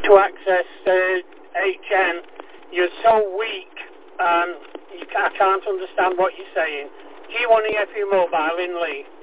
to access HN. You're so weak. I can't understand what you're saying. G1EFU Mobile in Lee.